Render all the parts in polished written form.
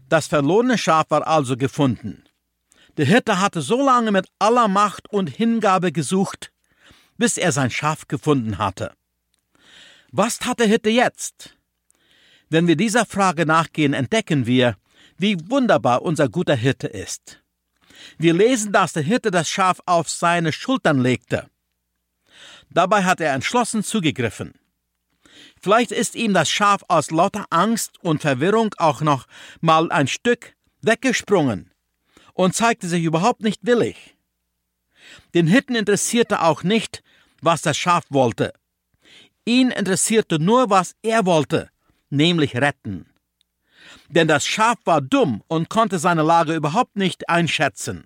Das verlorene Schaf war also gefunden. Der Hirte hatte so lange mit aller Macht und Hingabe gesucht, bis er sein Schaf gefunden hatte. Was tat der Hirte jetzt? Wenn wir dieser Frage nachgehen, entdecken wir, wie wunderbar unser guter Hirte ist. Wir lesen, dass der Hirte das Schaf auf seine Schultern legte. Dabei hat er entschlossen zugegriffen. Vielleicht ist ihm das Schaf aus lauter Angst und Verwirrung auch noch mal ein Stück weggesprungen und zeigte sich überhaupt nicht willig. Den Hirten interessierte auch nicht, was das Schaf wollte. Ihn interessierte nur, was er wollte, nämlich retten. Denn das Schaf war dumm und konnte seine Lage überhaupt nicht einschätzen.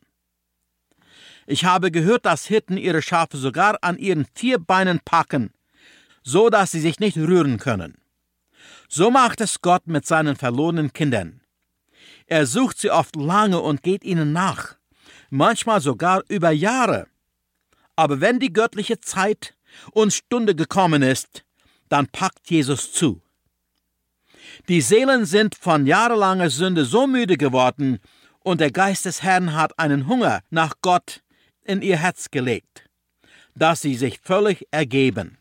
Ich habe gehört, dass Hirten ihre Schafe sogar an ihren 4 Beinen packen, so dass sie sich nicht rühren können. So macht es Gott mit seinen verlorenen Kindern. Er sucht sie oft lange und geht ihnen nach, manchmal sogar über Jahre. Aber wenn die göttliche Zeit und Stunde gekommen ist, dann packt Jesus zu. Die Seelen sind von jahrelanger Sünde so müde geworden und der Geist des Herrn hat einen Hunger nach Gott in ihr Herz gelegt, dass sie sich völlig ergeben.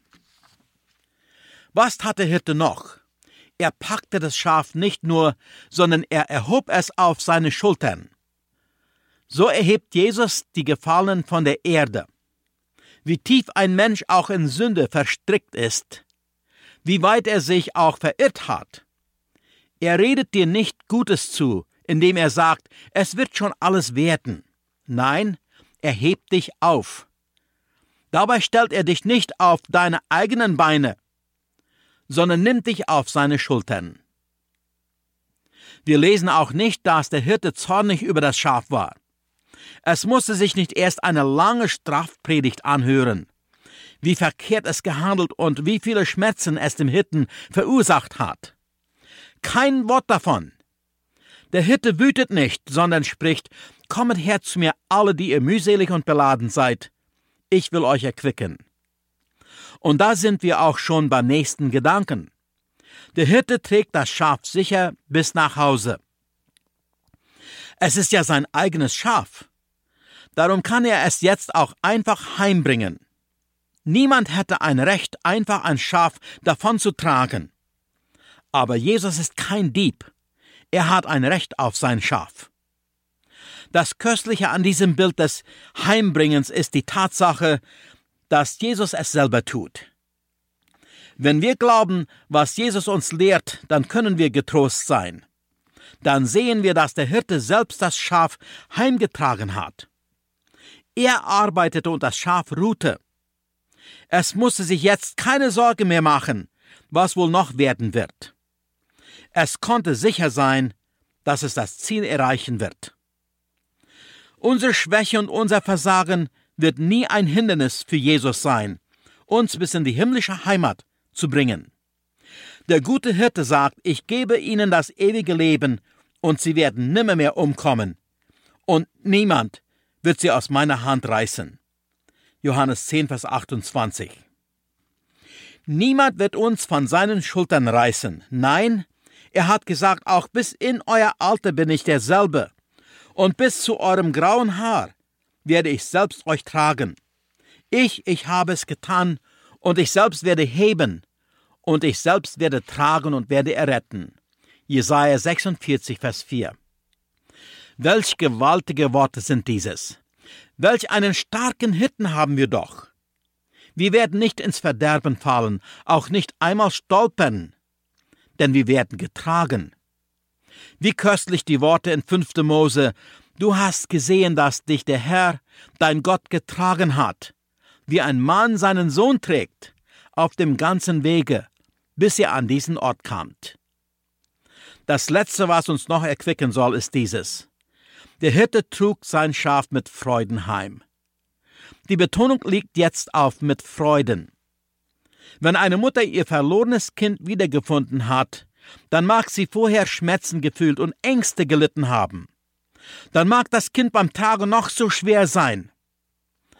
Was tat der Hirte noch? Er packte das Schaf nicht nur, sondern er erhob es auf seine Schultern. So erhebt Jesus die Gefallenen von der Erde. Wie tief ein Mensch auch in Sünde verstrickt ist, wie weit er sich auch verirrt hat. Er redet dir nicht Gutes zu, indem er sagt, es wird schon alles werden. Nein, er hebt dich auf. Dabei stellt er dich nicht auf deine eigenen Beine, sondern nimmt dich auf seine Schultern. Wir lesen auch nicht, dass der Hirte zornig über das Schaf war. Es musste sich nicht erst eine lange Strafpredigt anhören, wie verkehrt es gehandelt und wie viele Schmerzen es dem Hirten verursacht hat. Kein Wort davon. Der Hirte wütet nicht, sondern spricht, kommet her zu mir alle, die ihr mühselig und beladen seid. Ich will euch erquicken. Und da sind wir auch schon beim nächsten Gedanken. Der Hirte trägt das Schaf sicher bis nach Hause. Es ist ja sein eigenes Schaf. Darum kann er es jetzt auch einfach heimbringen. Niemand hätte ein Recht, einfach ein Schaf davon zu tragen. Aber Jesus ist kein Dieb. Er hat ein Recht auf sein Schaf. Das Köstliche an diesem Bild des Heimbringens ist die Tatsache, dass Jesus es selber tut. Wenn wir glauben, was Jesus uns lehrt, dann können wir getrost sein. Dann sehen wir, dass der Hirte selbst das Schaf heimgetragen hat. Er arbeitete und das Schaf ruhte. Es musste sich jetzt keine Sorge mehr machen, was wohl noch werden wird. Es konnte sicher sein, dass es das Ziel erreichen wird. Unsere Schwäche und unser Versagen wird nie ein Hindernis für Jesus sein, uns bis in die himmlische Heimat zu bringen. Der gute Hirte sagt, ich gebe ihnen das ewige Leben und sie werden nimmermehr umkommen. Und niemand wird sie aus meiner Hand reißen. Johannes 10, Vers 28. Niemand wird uns von seinen Schultern reißen. Nein, er hat gesagt, auch bis in euer Alter bin ich derselbe. Und bis zu eurem grauen Haar werde ich selbst euch tragen. Ich habe es getan, und ich selbst werde heben, und ich selbst werde tragen und werde erretten. Jesaja 46, Vers 4. Welch gewaltige Worte sind dieses! Welch einen starken Hirten haben wir doch! Wir werden nicht ins Verderben fallen, auch nicht einmal stolpern, denn wir werden getragen. Wie köstlich die Worte in 5. Mose, du hast gesehen, dass dich der Herr, dein Gott, getragen hat, wie ein Mann seinen Sohn trägt, auf dem ganzen Wege, bis ihr an diesen Ort kamt. Das Letzte, was uns noch erquicken soll, ist dieses. Der Hirte trug sein Schaf mit Freuden heim. Die Betonung liegt jetzt auf mit Freuden. Wenn eine Mutter ihr verlorenes Kind wiedergefunden hat, dann mag sie vorher Schmerzen gefühlt und Ängste gelitten haben. Dann mag das Kind beim Tragen noch so schwer sein.